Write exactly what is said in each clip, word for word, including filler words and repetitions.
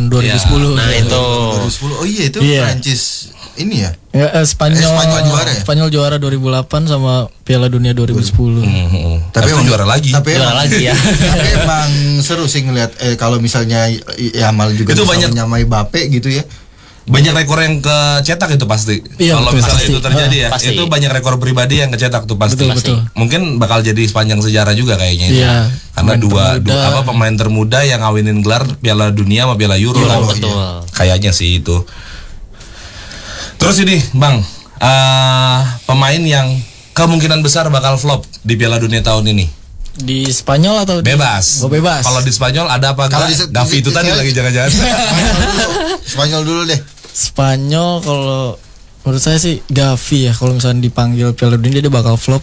dua ribu sepuluh. Ya, nah itu dua ribu sepuluh. Oh iya itu Iya. Prancis ini ya. Ya, eh, Spanyol, Eh, Spanyol juara ya? Spanyol juara dua ribu delapan sama Piala Dunia dua ribu sepuluh. Hmm. Tapi Tapi emang- juara lagi. Tapi juara emang- lagi ya. Tapi emang seru sih ngeliat eh, kalau misalnya Yamal juga Itu bisa banyak- menyamai Mbappe gitu ya. Banyak rekor yang kecetak itu pasti. Iya, Kalau betul, misalnya pasti. itu terjadi ya, Pasti. itu banyak rekor pribadi yang kecetak tuh pasti. Betul, betul. Mungkin bakal jadi sepanjang sejarah juga kayaknya itu. Iya, Karena pemain dua, termuda. dua apa pemain termuda yang ngawinin gelar Piala Dunia sama Piala Euro. Euro, kan. betul. Kayaknya sih itu. Terus ini, Bang, eh, pemain yang kemungkinan besar bakal flop di Piala Dunia tahun ini. Di Spanyol atau di- Bebas. Oh, bebas. Kalau di Spanyol ada apa Kalau enggak? di- Gavi itu di- tadi di- lagi jangan-jangan. Spanyol dulu. Spanyol dulu deh. Spanyol kalau menurut saya sih Gavi ya, kalau misalnya dipanggil Piala Dunia dia bakal flop.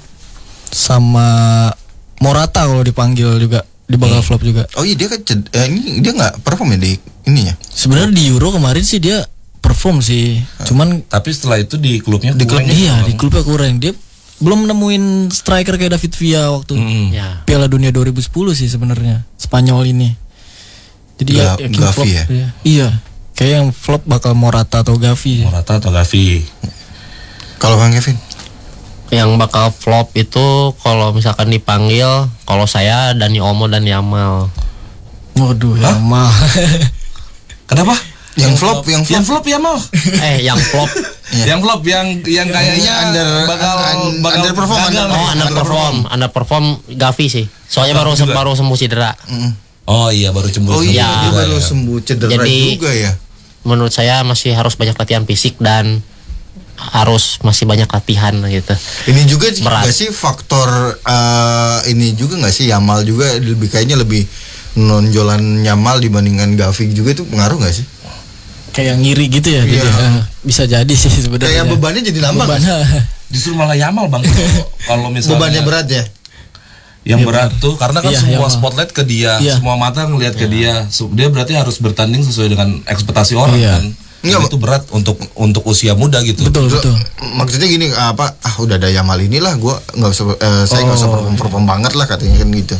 Sama Morata kalau dipanggil juga dia bakal flop juga. Oh iya dia kan ced- eh, ini dia nggak perform ya di ininya. Sebenarnya di Euro kemarin sih dia perform sih. Cuman Tapi setelah itu di klubnya Di kurang klubnya, ya, iya Bang. di klubnya kurang. Dia belum nemuin striker kayak David Villa waktu Mm. Ya. Piala Dunia dua ribu sepuluh sih sebenarnya Spanyol ini. Jadi Ga- ya, yakin Gavi flop, ya? Iya. Iya. Kayak yang flop bakal Morata atau Gavi. Morata atau Gavi. Kalau Bang Kevin, Yang bakal flop itu kalau misalkan dipanggil, kalau saya Dani Olmo dan Yamal. Waduh, Yamal. Kenapa? yang flop, yang flop, Yang flop ya mau. Eh, yang flop. Yang flop yang yang kayaknya under- bakal un- bakal underperform, gagal. under- Oh, underperform, underperform Gavi sih. Soalnya baru juga. baru sembuh cedera. Mm. Oh iya baru cemburu. Oh iya Ya. dia baru sembuh cedera Jadi- juga ya. Menurut saya masih harus banyak latihan fisik dan harus masih banyak latihan gitu. Ini juga Berat. nggak sih faktor eh, ini juga nggak sih Yamal juga lebih kayaknya lebih nonjolan Yamal dibandingkan Gavi juga itu pengaruh nggak sih? Kayak ngiri gitu ya. Iya. Jadi, eh, bisa jadi sih sebenarnya. Kayak bebannya jadi nambah nggak sih? Bebannya. Justru malah Yamal Bang. Kalau- Kalau misalnya Bebannya berat ya. yang berat tuh karena kan Iya, semua Yamal. spotlight ke dia, Iya. semua mata ngelihat ke dia. So, dia berarti harus bertanding sesuai dengan ekspektasi orang Iya. kan. Enggak, Dan itu berat untuk untuk usia muda gitu. Betul, Lo- betul. Maksudnya gini apa? Ah udah ada Yamal inilah, gua nggak usah, eh, saya nggak usah Oh, perform perform banget lah katanya kan gitu.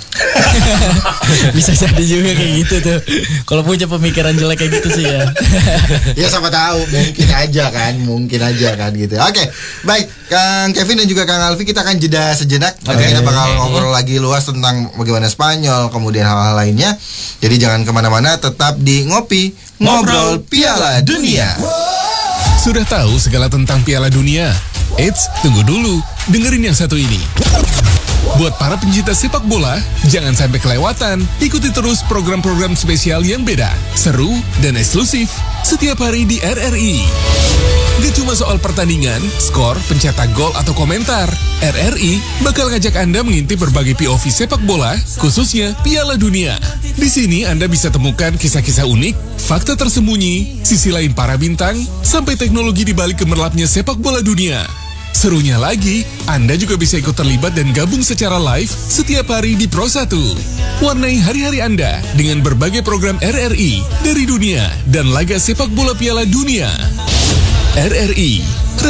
Bisa jadi juga kayak gitu tuh. Kalau punya pemikiran jelek kayak gitu sih ya. Ya siapa tahu, mungkin aja kan, mungkin aja kan gitu. Oke, baik Kang Kevin dan juga Kang Alfi, kita akan jeda sejenak. Nanti Oke. kita bakal ngobrol lagi luas tentang bagaimana Spanyol, kemudian hal-hal lainnya. Jadi jangan kemana-mana, tetap di Ngopi Ngobrol Piala Dunia. Sudah tahu segala tentang Piala Dunia? Eits, tunggu dulu. Dengerin yang satu ini. Buat para pencinta sepak bola, jangan sampai kelewatan. Ikuti terus program-program spesial yang beda, seru, dan eksklusif setiap hari di R R I. Gak cuma soal pertandingan, skor, pencetak gol, atau komentar. R R I bakal ngajak Anda mengintip berbagai P O V sepak bola, khususnya Piala Dunia. Di sini Anda bisa temukan kisah-kisah unik, fakta tersembunyi, sisi lain para bintang, sampai teknologi di balik gemerlapnya sepak bola dunia. Serunya lagi, Anda juga bisa ikut terlibat dan gabung secara live setiap hari di Pro satu. Warnai hari-hari Anda dengan berbagai program R R I dari dunia dan laga sepak bola Piala Dunia. R R I,